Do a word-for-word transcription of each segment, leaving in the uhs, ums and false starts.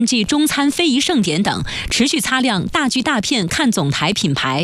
即中餐非遗盛典等，持续擦亮大剧大片看总台品牌。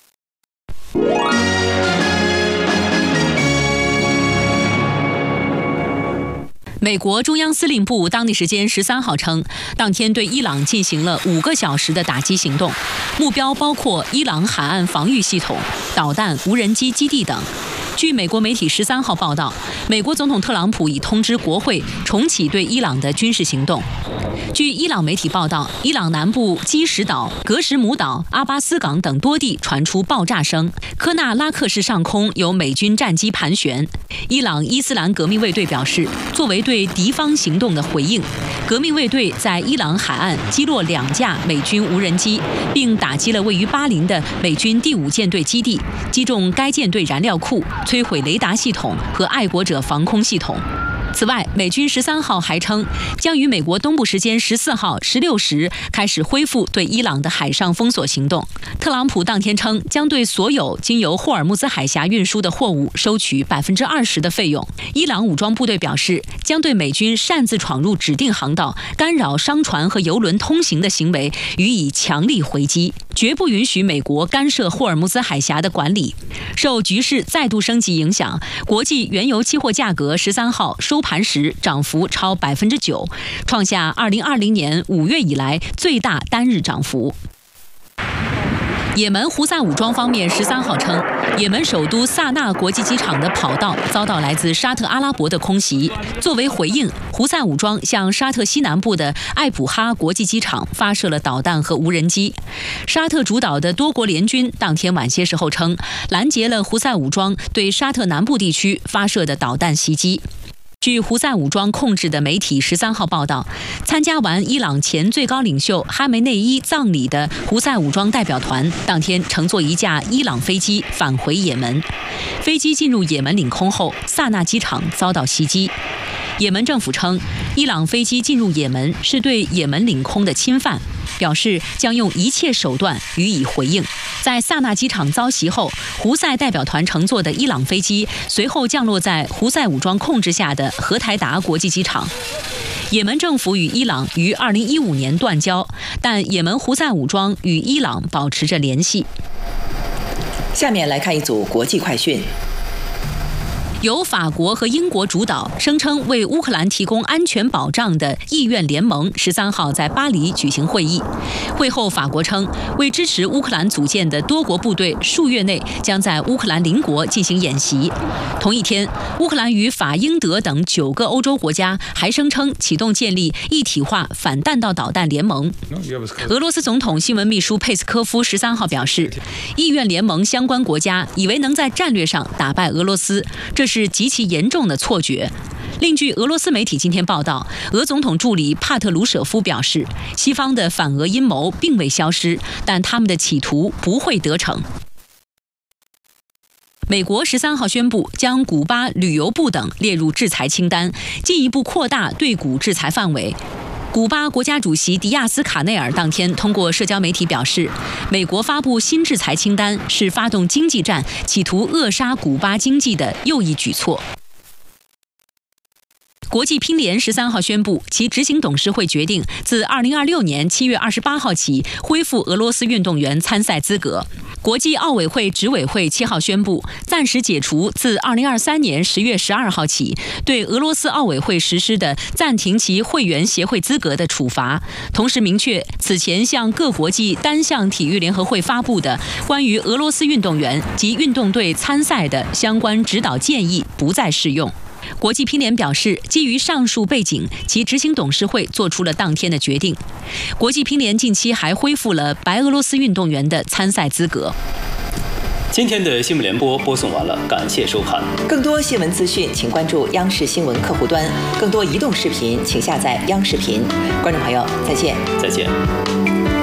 美国中央司令部当地时间十三号称，当天对伊朗进行了五个小时的打击行动，目标包括伊朗海岸防御系统、导弹、无人机基地等。据美国媒体十三号报道，美国总统特朗普已通知国会重启对伊朗的军事行动。据伊朗媒体报道，伊朗南部基什岛、格什姆岛、阿巴斯港等多地传出爆炸声，科纳拉克市上空有美军战机盘旋。伊朗伊斯兰革命卫队表示，作为对敌方行动的回应，革命卫队在伊朗海岸击落两架美军无人机，并打击了位于巴林的美军第五舰队基地，击中该舰队燃料库，摧毁雷达系统和爱国者防空系统。此外，美军十三号还称，将于美国东部时间十四号十六时开始恢复对伊朗的海上封锁行动。特朗普当天称，将对所有经由霍尔木兹海峡运输的货物收取百分之二十的费用。伊朗武装部队表示，将对美军擅自闯入指定航道、干扰商船和油轮通行的行为予以强力回击，绝不允许美国干涉霍尔木兹海峡的管理。受局势再度升级影响，国际原油期货价格十三号收盘时涨幅超百分之九，创下二零二零年五月以来最大单日涨幅。也门胡塞武装方面十三号称，也门首都萨那国际机场的跑道遭到来自沙特阿拉伯的空袭。作为回应，胡塞武装向沙特西南部的艾普哈国际机场发射了导弹和无人机。沙特主导的多国联军当天晚些时候称，拦截了胡塞武装对沙特南部地区发射的导弹袭击。据胡塞武装控制的媒体十三号报道，参加完伊朗前最高领袖哈梅内伊葬礼的胡塞武装代表团当天乘坐一架伊朗飞机返回也门。飞机进入也门领空后，萨那机场遭到袭击。也门政府称，伊朗飞机进入也门是对也门领空的侵犯，表示将用一切手段予以回应。在萨那机场遭袭后，胡塞代表团乘坐的伊朗飞机随后降落在胡塞武装控制下的荷台达国际机场。也门政府与伊朗于二零一五年断交，但也门胡塞武装与伊朗保持着联系。 下面来看一组国际快讯。 由法国和英国主导，声称为乌克兰提供安全保障的意愿联盟十三号在巴黎举行会议。会后，法国称，为支持乌克兰组建的多国部队数月内将在乌克兰邻国进行演习。同一天，乌克兰与法、英、德等九个欧洲国家还声称启动建立一体化反弹道导弹联盟。俄罗斯总统新闻秘书佩斯科夫十三号表示，意愿联盟相关国家以为能在战略上打败俄罗斯，这是是极其严重的错觉。另据俄罗斯媒体今天报道，俄总统助理帕特鲁舍夫表示，西方的反俄阴谋并未消失，但他们的企图不会得逞。美国十三号宣布将古巴旅游部等列入制裁清单，进一步扩大对古制裁范围。古巴国家主席迪亚斯卡内尔当天通过社交媒体表示，美国发布新制裁清单是发动经济战，企图扼杀古巴经济的又一举措。国际乒联十三号宣布，其执行董事会决定自二零二六年七月二十八号起恢复俄罗斯运动员参赛资格。国际奥委会执委会七号宣布，暂时解除自二零二三年十月十二号起对俄罗斯奥委会实施的暂停其会员协会资格的处罚，同时明确此前向各国际单项体育联合会发布的关于俄罗斯运动员及运动队参赛的相关指导建议不再适用。国际乒联表示，基于上述背景，其执行董事会做出了当天的决定。国际乒联近期还恢复了白俄罗斯运动员的参赛资格。 今天的新闻联播播送完了，感谢收看。 更多新闻资讯，请关注央视新闻客户端；更多移动视频，请下载央视频。观众朋友，再见。 再见。